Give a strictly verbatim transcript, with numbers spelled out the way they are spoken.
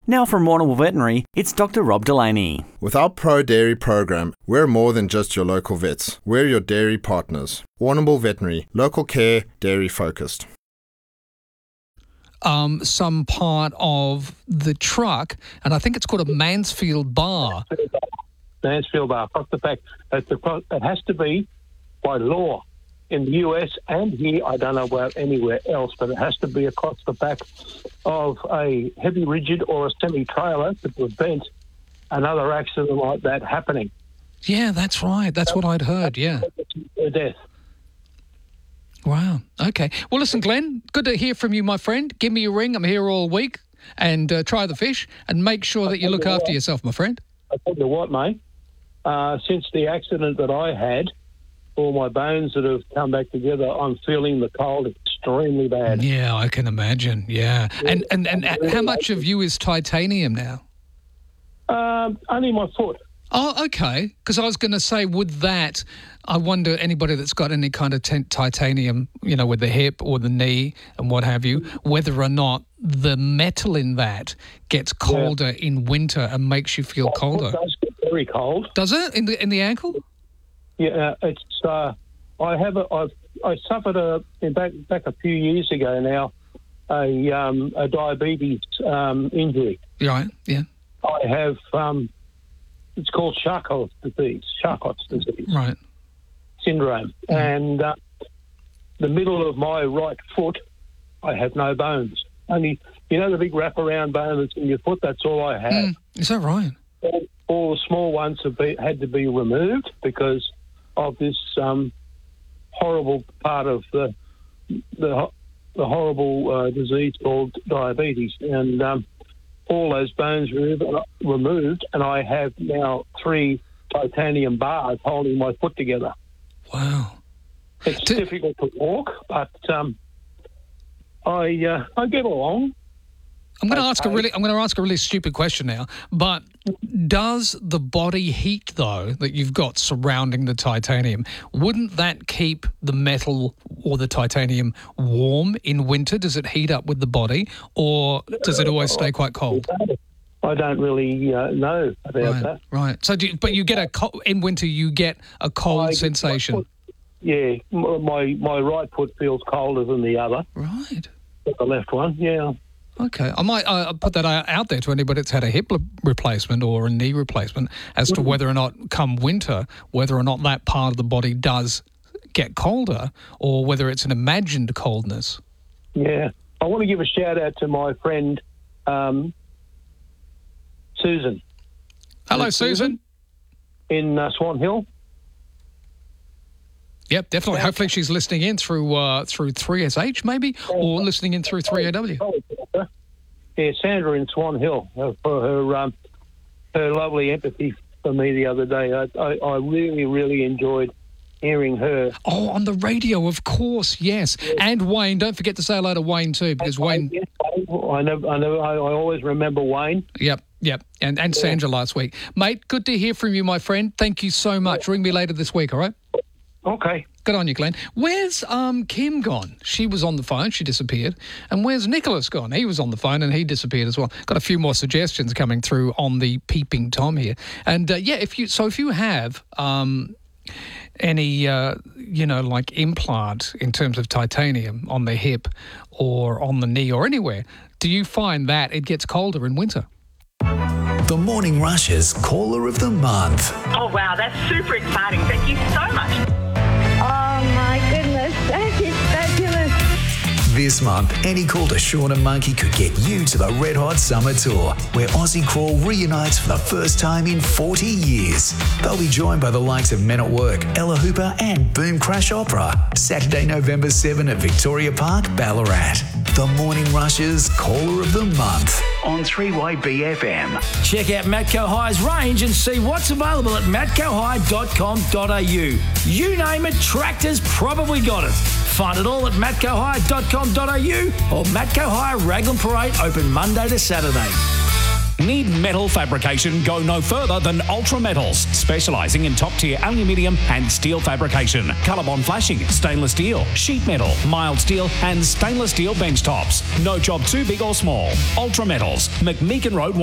Now from Warrnambool Veterinary, it's Doctor Rob Delaney. With our Pro Dairy program, we're more than just your local vets. We're your dairy partners. Warrnambool Veterinary, local care, dairy focused. Um, some part of the truck, and I think it's called a Mansfield bar. Mansfield bar. Across the back, it's the, it has to be by law in the U S and here. I don't know about anywhere else, but it has to be across the back of a heavy rigid or a semi-trailer to prevent another accident like that happening. Yeah, that's right. That's what I'd heard. Yeah. Death. Wow. Okay. Well, listen, Glenn, good to hear from you, my friend. Give me a ring. I'm here all week. And uh, try the fish and make sure that you look after yourself, my friend. I tell you what, mate. Uh, since the accident that I had, all my bones that have come back together, I'm feeling the cold extremely bad. Yeah, I can imagine. Yeah. And and, and how much of you is titanium now? Um, only my foot. Oh, okay. Because I was going to say, would that, I wonder, anybody that's got any kind of t- titanium, you know, with the hip or the knee and what have you, whether or not the metal in that gets colder yeah. in winter and makes you feel colder. It does get very cold. Does it? In the in the ankle? Yeah, it's. Uh, I have. A, I've. I suffered a back back a few years ago now, a um, a diabetes um, injury. Right. Yeah. I have. Um, it's called Charcot's disease. Charcot's disease. Right. Syndrome, mm. and uh, the middle of my right foot, I have no bones. Only, you know, the big wraparound bone that's in your foot. That's all I have. Mm. Is that right? All, all the small ones have been, had to be removed because of this um, horrible part of the the, the horrible uh, disease called diabetes, and um, all those bones were removed, and I have now three titanium bars holding my foot together. Wow! It's Do- difficult to walk, but um, I uh, I get along. I'm going to ask a really I'm going to ask a really stupid question now, but does the body heat though that you've got surrounding the titanium, wouldn't that keep the metal or the titanium warm in winter? Does it heat up with the body, or does it always stay quite cold? I don't really uh, know about right, that. Right. So, do you, but you get a co- in winter you get a cold I, sensation. Foot, yeah, my my right foot feels colder than the other. Right. The left one, yeah. Okay, I might uh, put that out there to anybody that's had a hip replacement or a knee replacement as to whether or not, come winter, whether or not that part of the body does get colder or whether it's an imagined coldness. Yeah. I want to give a shout-out to my friend um, Susan. Hello, Susan. In uh, Swan Hill. Yep, definitely. Yeah. Hopefully she's listening in through uh, through three S H maybe, or listening in through three A W. Yeah, Sandra in Swan Hill uh, for her um, her lovely empathy for me the other day. I, I, I really, really enjoyed hearing her. Oh, on the radio, of course, yes. yes. And Wayne, don't forget to say hello to Wayne too, because Wayne... Yes, I, never, I, never, I, I always remember Wayne. Yep, yep, and, and yeah. Sandra last week. Mate, good to hear from you, my friend. Thank you so much. Ring me later this week, all right? Okay. Good on you, Glenn. Where's um Kim gone? She was on the phone. She disappeared. And where's Nicholas gone? He was on the phone and he disappeared as well. Got a few more suggestions coming through on the Peeping Tom here. And uh, yeah, if you so if you have um any uh, you know like implant in terms of titanium on the hip or on the knee or anywhere, do you find that it gets colder in winter? The Morning Rush's Caller of the Month. Oh, wow, that's super exciting. Thank you so much. Oh, my goodness, that is fabulous. This month, any call to Shaun and Monkey could get you to the Red Hot Summer Tour, where Aussie Crawl reunites for the first time in forty years. They'll be joined by the likes of Men at Work, Ella Hooper and Boom Crash Opera. Saturday, November seventh at Victoria Park, Ballarat. The Morning Rush's Caller of the Month on three Y B F M. Check out Matco High's range and see what's available at matco high dot com dot a u. You name it, tractors probably got it. Find it all at matco high dot com dot a u or Matco High Raglan Parade, open Monday to Saturday. Need metal fabrication? Go no further than Ultra Metals, specialising in top-tier aluminium and steel fabrication, colour-bond flashing, stainless steel, sheet metal, mild steel and stainless steel bench tops. No job too big or small. Ultra Metals, McMeekin Road,